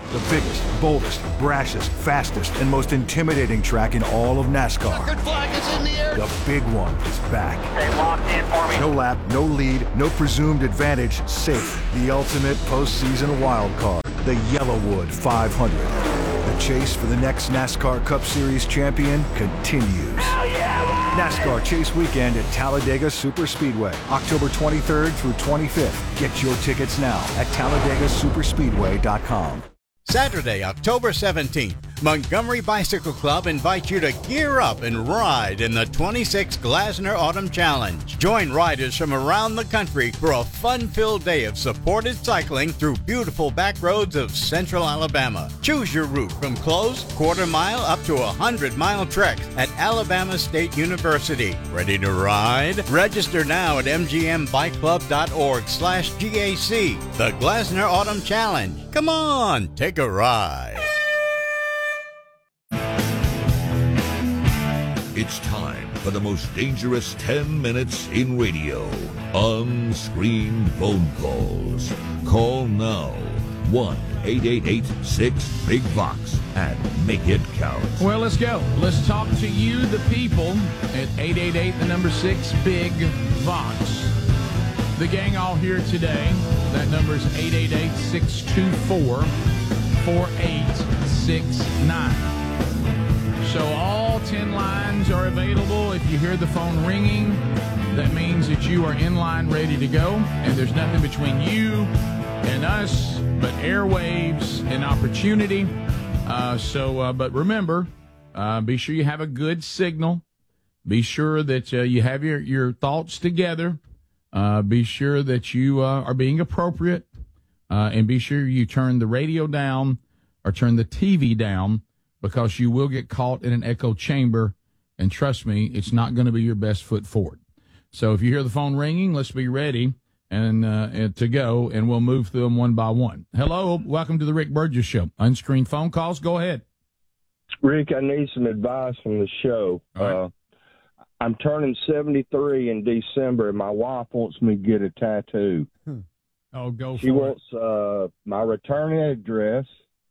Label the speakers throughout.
Speaker 1: The biggest, boldest, brashest, fastest, and most intimidating track in all of NASCAR.
Speaker 2: Checkered flag is in the air.
Speaker 1: The big one is back.
Speaker 3: Stay locked in for me.
Speaker 1: No lap, no lead, no presumed advantage, safe. The ultimate postseason wild card. The Yellowwood 500. The chase for the next NASCAR Cup Series champion continues.
Speaker 3: Hell yeah!
Speaker 1: NASCAR Chase Weekend at Talladega Superspeedway, October 23rd through 25th. Get your tickets now at TalladagaSuperspeedway.com.
Speaker 4: Saturday, October 17th, Montgomery Bicycle Club invites you to gear up and ride in the 26th Glasner Autumn Challenge. Join riders from around the country for a fun-filled day of supported cycling through beautiful back roads of central Alabama. Choose your route from closed, quarter-mile up to 100-mile treks at Alabama State University. Ready to ride? Register now at mgmbikeclub.org/GAC. The Glasner Autumn Challenge. Come on, take a ride.
Speaker 5: It's time for the most dangerous 10 minutes in radio. Unscreened phone calls. Call now. 1-888-6-BIG-VOX and make it count.
Speaker 6: Well, let's go. Let's talk to you, the people, at 888-6-BIG-VOX. The gang all here today. That number is 888-624-4869. So all 10 lines are available. If you hear the phone ringing, that means that you are in line ready to go, and there's nothing between you and us but airwaves and opportunity. But remember, be sure you have a good signal. Be sure that you have your thoughts together. Be sure that you are being appropriate, and be sure you turn the radio down or turn the TV down, because you will get caught in an echo chamber, and trust me, it's not going to be your best foot forward. So if you hear the phone ringing, let's be ready and to go, and we'll move through them one by one. Hello, welcome to the Rick Burgess Show. Unscreened phone calls, go ahead.
Speaker 7: Rick, I need some advice from the show.
Speaker 6: All right.
Speaker 7: I'm turning 73 in December, and my wife wants me to get a tattoo.
Speaker 6: Oh, go
Speaker 7: She
Speaker 6: for it.
Speaker 7: wants my return address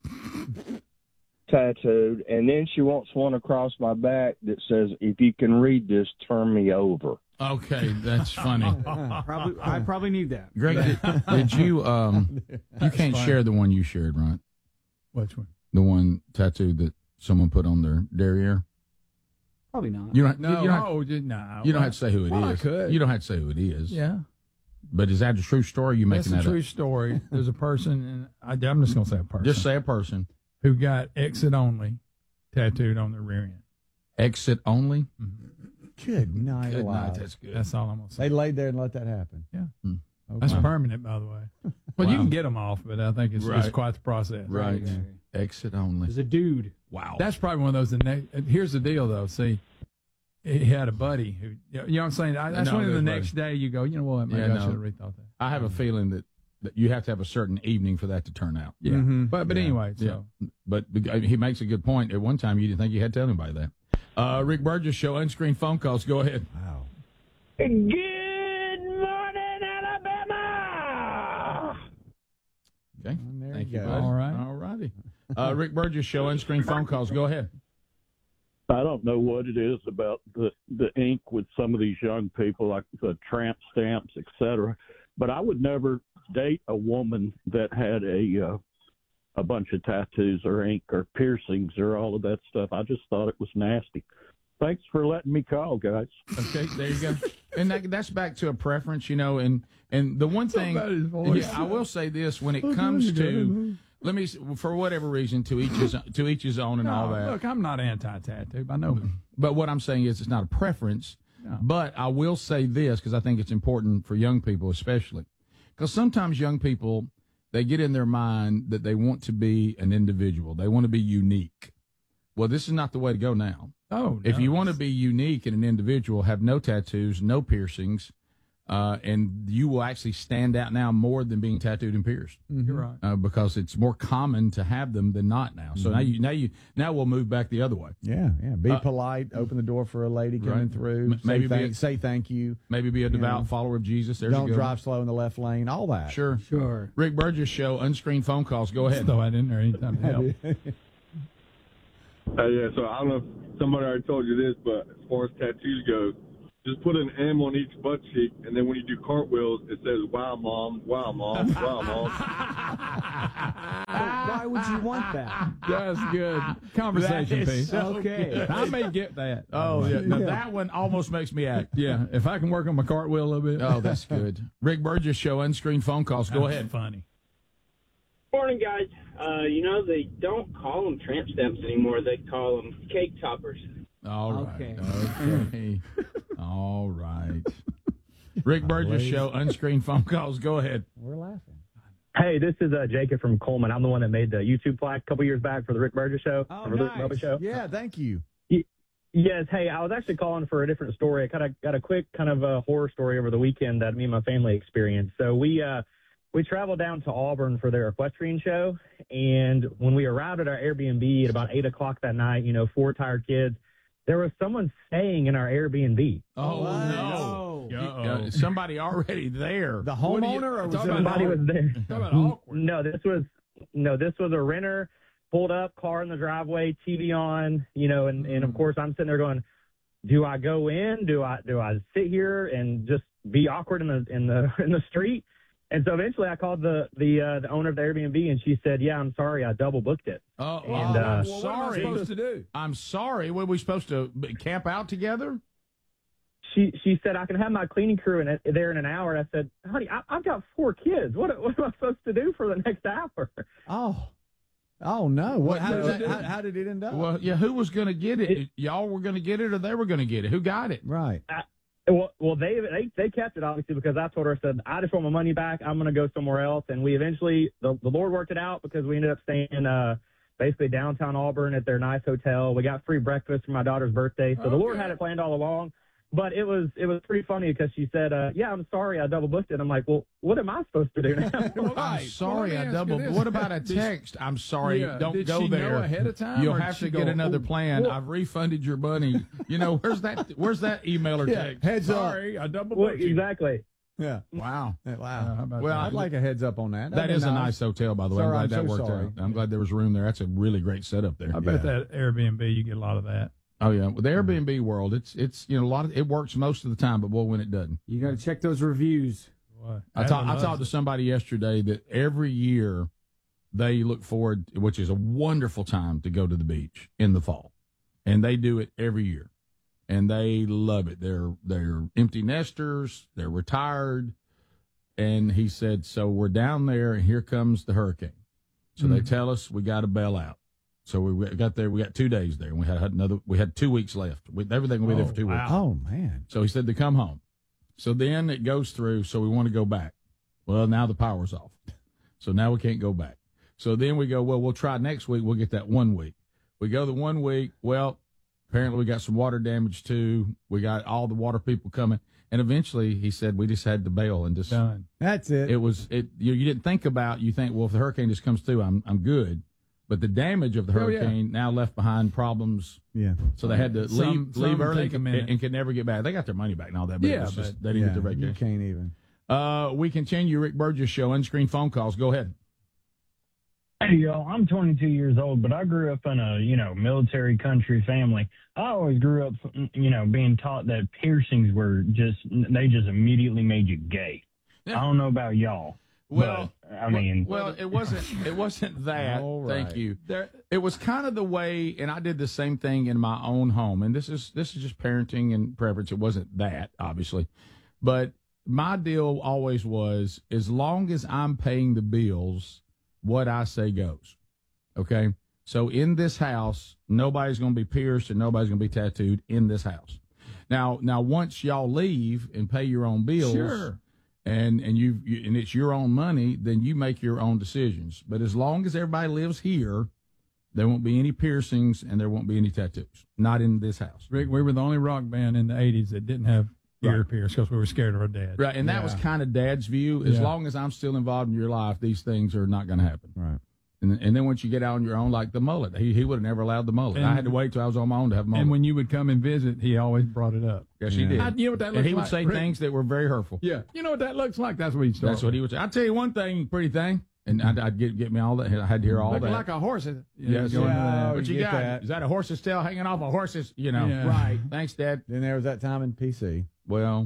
Speaker 7: tattooed, and then she wants one across my back that says, "If you can read this, turn me over."
Speaker 6: Okay, that's funny.
Speaker 8: I probably need that.
Speaker 6: Greg, did you you can't share the one you shared, right?
Speaker 8: Which one?
Speaker 6: The one tattoo that someone put on their derriere?
Speaker 8: Probably not.
Speaker 6: You don't.
Speaker 8: No,
Speaker 6: you don't have to say who it is.
Speaker 8: Well, I could.
Speaker 6: You don't have to say who it is.
Speaker 8: Yeah.
Speaker 6: But is that a true story? You making
Speaker 8: That's
Speaker 6: that
Speaker 8: a true
Speaker 6: up?
Speaker 8: story. There's a person, and I'm just going to say a person.
Speaker 6: Just say a person.
Speaker 8: Who got exit only tattooed on their rear end.
Speaker 6: Exit only?
Speaker 9: Good night.
Speaker 6: Good
Speaker 9: Wow.
Speaker 6: night. That's good.
Speaker 8: That's all I'm going to say.
Speaker 9: They laid there and let that happen.
Speaker 8: Yeah.
Speaker 9: Okay.
Speaker 8: That's permanent, by the way. Well, you can get them off, but I think it's quite the process.
Speaker 6: Right. Exit only.
Speaker 8: There's a dude.
Speaker 6: Wow.
Speaker 8: That's probably one of those. Here's the deal, though. See, he had a buddy who, you know what I'm saying? That's when the next day you go, you know what, maybe I should have rethought that.
Speaker 6: I have a feeling that you have to have a certain evening for that to turn out.
Speaker 8: Yeah. But anyway, so.
Speaker 6: But he makes a good point. At one time, you didn't think you had to tell anybody that. Rick Burgess Show, unscreened phone calls. Go ahead.
Speaker 9: Wow.
Speaker 3: Good morning, Alabama.
Speaker 6: Okay.
Speaker 9: There
Speaker 6: Thank
Speaker 9: you
Speaker 6: you,
Speaker 9: go.
Speaker 6: bud.
Speaker 8: All right.
Speaker 6: All righty. Rick Burgess Show, unscreened phone calls. Go ahead.
Speaker 10: I don't know what it is about the ink with some of these young people, like the tramp stamps, etc. But I would never date a woman that had a bunch of tattoos or ink or piercings or all of that stuff. I just thought it was nasty. Thanks for letting me call, guys.
Speaker 6: Okay, there you go. And that's back to a preference, and the one thing, I will say this: when it comes to, for whatever reason, to each his own, and all that.
Speaker 8: Look, I'm not anti-tattoo. I know.
Speaker 6: But what I'm saying is, it's not a preference.
Speaker 8: No.
Speaker 6: But I will say this, because I think it's important for young people, especially, because sometimes young people, they get in their mind that they want to be an individual. They want to be unique. Well, this is not the way to go now.
Speaker 8: Oh, no.
Speaker 6: If you want to be unique and an individual, have no tattoos, no piercings, and you will actually stand out now more than being tattooed and pierced.
Speaker 8: You're right.
Speaker 6: Because it's more common to have them than not now. So now we'll move back the other way.
Speaker 9: Yeah. Be polite. Open the door for a lady coming through. Say thank you.
Speaker 6: Maybe be a devout follower of Jesus. There's
Speaker 9: Don't drive slow in the left lane. All that.
Speaker 6: Sure. Rick Burgess Show, unscreened phone calls. Go ahead.
Speaker 8: Throw that in there anytime to help.
Speaker 2: Yeah, so I don't know if somebody already told you this, but as far as tattoos go, just put an M on each butt cheek, and then when you do cartwheels, it says, wow, Mom, wow, Mom, wow, Mom.
Speaker 9: Why would you want that?
Speaker 8: That's good. Conversation piece.
Speaker 9: Okay.
Speaker 8: I may get that.
Speaker 6: Oh, yeah. Now, that one almost makes me act.
Speaker 8: Yeah, if I can work on my cartwheel a little bit.
Speaker 6: Oh, that's good. Rick Burgess Show, unscreened phone calls. Go ahead.
Speaker 8: Funny.
Speaker 11: Morning, guys. They don't call them tramp stamps anymore. They call them cake toppers.
Speaker 6: All right. Okay. All right. Rick Burgess Show, unscreened phone calls. Go ahead.
Speaker 9: We're laughing.
Speaker 12: Hey, this is Jacob from Coleman. I'm the one that made the YouTube plaque a couple years back for the Rick Burgess Show.
Speaker 9: Oh,
Speaker 12: for the Rick Bubba Show.
Speaker 9: Yeah, thank you.
Speaker 12: Yes. Hey, I was actually calling for a different story. I kind of got a quick kind of horror story over the weekend that me and my family experienced. So we traveled down to Auburn for their equestrian show, and when we arrived at our Airbnb at about 8 o'clock that night, 4 tired kids, there was someone staying in our Airbnb.
Speaker 6: Oh, no. Somebody already there.
Speaker 9: The homeowner, or was
Speaker 12: somebody was there?
Speaker 8: Awkward.
Speaker 12: No, this was a renter, pulled up, car in the driveway, TV on, and of course I'm sitting there going, do I go in? Do I sit here and just be awkward in the street? And so eventually I called the owner of the Airbnb, and she said, yeah, I'm sorry, I double booked it.
Speaker 6: I'm sorry.
Speaker 8: What am I supposed to do?
Speaker 6: I'm sorry. Were we supposed to camp out together?
Speaker 12: She said, I can have my cleaning crew there in an hour. And I said, honey, I've got 4 kids. What am I supposed to do for the next hour?
Speaker 9: Oh no. How did it end up?
Speaker 6: Well, yeah, who was going to get it? Y'all were going to get it, or they were going to get it? Who got it?
Speaker 9: Right.
Speaker 12: Well, they kept it, obviously, because I told her, I said, I just want my money back. I'm going to go somewhere else. And we eventually, the Lord worked it out, because we ended up staying basically downtown Auburn at their nice hotel. We got free breakfast for my daughter's birthday. So the Lord had it planned all along. But it was pretty funny, because she said, yeah, I'm sorry, I double booked it. I'm like, well, what am I supposed to do now?
Speaker 6: I'm sorry, I double. What about a text? I'm sorry, don't go
Speaker 8: did she
Speaker 6: there.
Speaker 8: Know ahead of time,
Speaker 6: you'll have to get another plan. I've refunded your money. Where's that email or text?
Speaker 9: Heads up.
Speaker 8: Sorry, I double booked you.
Speaker 12: Exactly.
Speaker 9: Yeah.
Speaker 6: Wow.
Speaker 9: Well, I'd like a heads up on that.
Speaker 6: That is a nice hotel, by the way. I'm glad that worked
Speaker 9: out.
Speaker 6: I'm glad there was room there. That's a really great setup there.
Speaker 8: I bet that Airbnb, you get a lot of that.
Speaker 6: Oh yeah, with the Airbnb world, it's a lot of it works most of the time, but boy, when it doesn't,
Speaker 9: you got to check those reviews.
Speaker 6: I talked to somebody yesterday that every year they look forward, which is a wonderful time to go to the beach in the fall, and they do it every year, and they love it. They're empty nesters, they're retired, and he said, so we're down there, and here comes the hurricane. So they tell us we got to bail out. So we got there. We got 2 days there, and we had 2 weeks left. Everything will be there for 2 weeks.
Speaker 9: Oh man!
Speaker 6: So he said to come home. So then it goes through. So we want to go back. Well, now the power's off. So now we can't go back. So then we go. Well, we'll try next week. We'll get that 1 week. We go the 1 week. Well, apparently we got some water damage too. We got all the water people coming, and eventually he said we just had to bail and just
Speaker 8: done.
Speaker 9: That's it.
Speaker 6: It was it. You didn't think about. You think, well, if the hurricane just comes through, I'm good. But the damage of the hurricane now left behind problems.
Speaker 9: Yeah.
Speaker 6: So they had to leave early and could never get back. They got their money back and all that, but they didn't get their vacation.
Speaker 9: You can't even.
Speaker 6: We continue Rick Burgess Show, unscreened phone calls. Go ahead.
Speaker 13: Hey, y'all, I'm 22 years old, but I grew up in a, military country family. I always grew up, being taught that piercings they just immediately made you gay. Yeah. I don't know about y'all.
Speaker 6: Well,
Speaker 13: but,
Speaker 6: it wasn't that. Right. Thank you. It was kind of the way, and I did the same thing in my own home. And this is just parenting and preference. It wasn't that, obviously, but my deal always was, as long as I'm paying the bills, what I say goes. Okay. So in this house, nobody's going to be pierced and nobody's going to be tattooed in this house. Now, once y'all leave and pay your own bills.
Speaker 8: Sure.
Speaker 6: And it's your own money, then you make your own decisions. But as long as everybody lives here, there won't be any piercings and there won't be any tattoos. Not in this house.
Speaker 8: Rick, we were the only rock band in the 80s that didn't have ear pierced because we were scared of our dad.
Speaker 6: Right, and that was kind of Dad's view. As long as I'm still involved in your life, these things are not going to happen.
Speaker 9: Right.
Speaker 6: And then once you get out on your own, like the mullet, he would have never allowed the mullet.
Speaker 8: And
Speaker 6: I had to wait till I was on my own to have a mullet.
Speaker 8: And when you would come and visit, he always brought it up.
Speaker 6: Yes, he did.
Speaker 8: You know what that looks
Speaker 6: and he would
Speaker 8: like,
Speaker 6: say
Speaker 8: Rick?
Speaker 6: things that were very hurtful.
Speaker 8: Yeah. You know what that looks like? That's what he'd start.
Speaker 6: That's what he would say. I'll tell you one thing, pretty thing. And I'd get me all that. I had to hear all
Speaker 8: Looking
Speaker 6: that.
Speaker 8: like a horse.
Speaker 6: Yes. What you got?
Speaker 9: That.
Speaker 6: Is that a horse's tail hanging off a horse's? You know.
Speaker 8: Yeah.
Speaker 6: Right. Thanks, Dad.
Speaker 9: Then there was that time in PC.
Speaker 6: Well,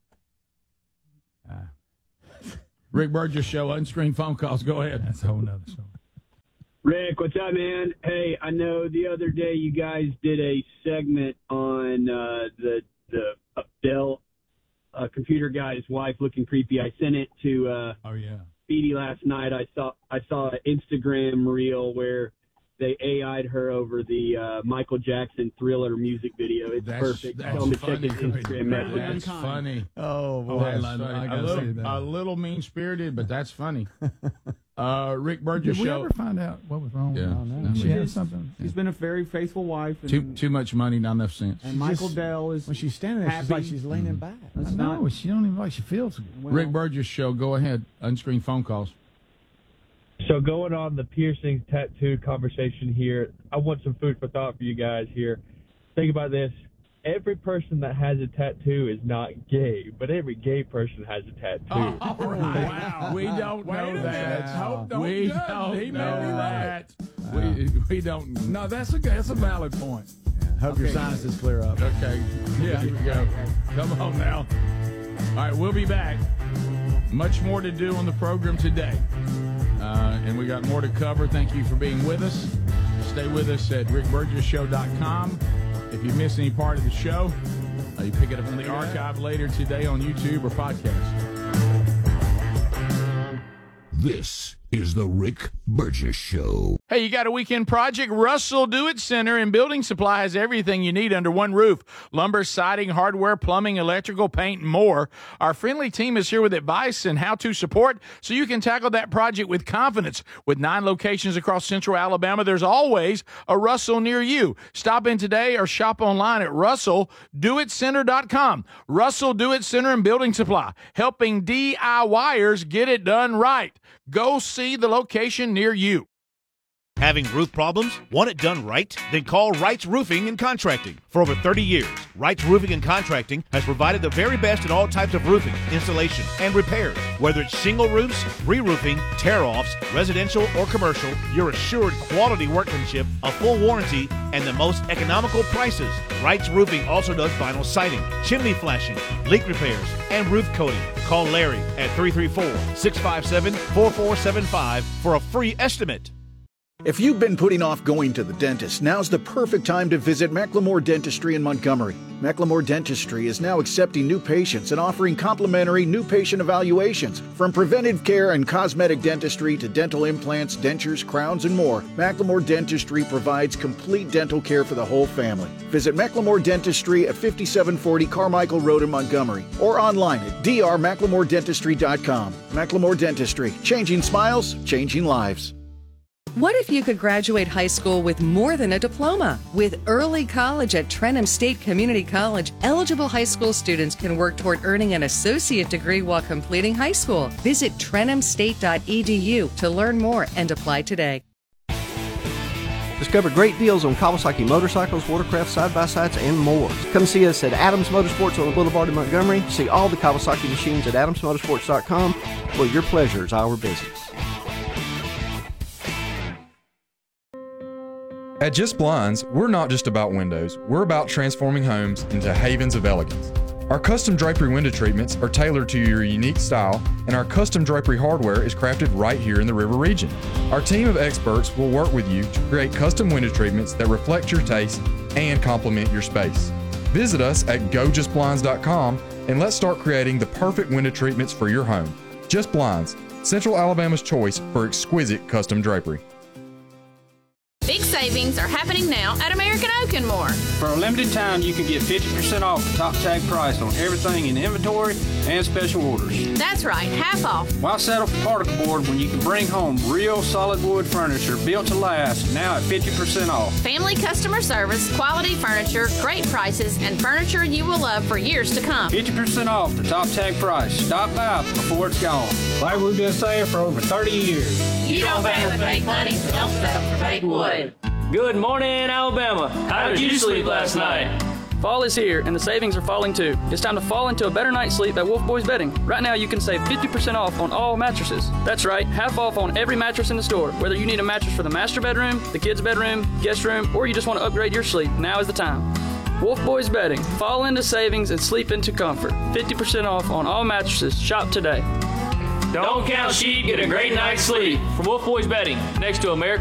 Speaker 6: Rick Burgess Show, unscreened phone calls. Go ahead.
Speaker 8: That's a whole nother story.
Speaker 14: Rick, what's up, man? Hey, I know the other day you guys did a segment on the Dell computer guy's wife looking creepy. I sent it to Speedy last night. I saw an Instagram reel where they AI'd her over the Michael Jackson Thriller music video. It's perfect. Tell them to check his Instagram message.
Speaker 6: That's funny.
Speaker 9: Oh, boy.
Speaker 6: A little mean-spirited, but that's funny. Rick Burgess
Speaker 8: Did we
Speaker 6: Show.
Speaker 8: ever find out what was wrong with her? She had something.
Speaker 15: She's been a very faithful wife. And,
Speaker 6: Too much money, not enough sense.
Speaker 15: And Michael Dell is
Speaker 9: when she's standing there, she's like she's leaning back.
Speaker 8: No, she don't even like she feels.
Speaker 6: Rick Burgess Show. Go ahead. Unscreened phone calls.
Speaker 16: So going on the piercings tattoo conversation here, I want some food for thought for you guys here. Think about this. Every person that has a tattoo is not gay, but every gay person has a tattoo.
Speaker 6: Oh, wow. We don't know that. We don't know that. We don't.
Speaker 8: No, that's a valid point.
Speaker 9: Hope your sinuses clear up.
Speaker 6: Okay. Yeah. Here we go. Come on now. All right, we'll be back. Much more to do on the program today. And we got more to cover. Thank you for being with us. Stay with us at rickburgessshow.com. If you miss any part of the show, you pick it up in the archive later today on YouTube or podcast.
Speaker 5: This is the Rick Burgess Show.
Speaker 6: Hey, you got a weekend project? Russell Do-It Center and Building Supply has everything you need under one roof. Lumber, siding, hardware, plumbing, electrical, paint, and more. Our friendly team is here with advice and how-to support so you can tackle that project with confidence. With 9 locations across central Alabama, there's always a Russell near you. Stop in today or shop online at RussellDoItCenter.com. Russell Do-It Center and Building Supply, helping DIYers get it done right. Go see the location near you.
Speaker 17: Having roof problems? Want it done right? Then call Wright's Roofing and Contracting. For over 30 years, Wright's Roofing and Contracting has provided the very best in all types of roofing, installation, and repairs. Whether it's shingle roofs, re-roofing, tear-offs, residential or commercial, you're assured quality workmanship, a full warranty, and the most economical prices. Wright's Roofing also does vinyl siding, chimney flashing, leak repairs, and roof coating. Call Larry at 334-657-4475 for a free estimate.
Speaker 18: If you've been putting off going to the dentist, now's the perfect time to visit McLemore Dentistry in Montgomery. McLemore Dentistry is now accepting new patients and offering complimentary new patient evaluations. From preventive care and cosmetic dentistry to dental implants, dentures, crowns, and more, McLemore Dentistry provides complete dental care for the whole family. Visit McLemore Dentistry at 5740 Carmichael Road in Montgomery or online at drmclemordentistry.com. McLemore Dentistry, changing smiles, changing lives.
Speaker 19: What if you could graduate high school with more than a diploma? With early college at Trenham State Community College, eligible high school students can work toward earning an associate degree while completing high school. Visit trenhamstate.edu to learn more and apply today.
Speaker 20: Discover great deals on Kawasaki motorcycles, watercraft, side-by-sides, and more. Come see us at Adams Motorsports on the Boulevard in Montgomery. See all the Kawasaki machines at adamsmotorsports.com, where your pleasure is our business.
Speaker 21: At Just Blinds, we're not just about windows, we're about transforming homes into havens of elegance. Our custom drapery window treatments are tailored to your unique style, and our custom drapery hardware is crafted right here in the River region. Our team of experts will work with you to create custom window treatments that reflect your taste and complement your space. Visit us at gojustblinds.com and let's start creating the perfect window treatments for your home. Just Blinds, Central Alabama's choice for exquisite custom drapery.
Speaker 22: Big savings are happening now at American Oak and More.
Speaker 23: For a limited time, you can get 50% off the top tag price on everything in inventory
Speaker 1: and special orders.
Speaker 22: That's right, half off.
Speaker 1: Why settle for particle board when you can bring home real solid wood furniture built to last, now at 50% off?
Speaker 22: Family customer service, quality furniture, great prices, and furniture you will love for years to come.
Speaker 1: 50% off the top tag price. Stop by before it's gone.
Speaker 4: Like we've been saying for over 30 years.
Speaker 22: You don't pay with fake money, so don't settle for fake wood.
Speaker 23: Good morning, Alabama. How did you sleep last night?
Speaker 24: Fall is here, and the savings are falling too. It's time to fall into a better night's sleep at Wolf Boys Bedding. Right now, you can save 50% off on all mattresses. That's right, half off on every mattress in the store. Whether you need a mattress for the master bedroom, the kids' bedroom, guest room, or you just want to upgrade your sleep, now is the time. Wolf Boys Bedding. Fall into savings and sleep into comfort. 50% off on all mattresses. Shop today.
Speaker 23: Don't count sheep, get a great night's sleep. From Wolf Boys Bedding, next to American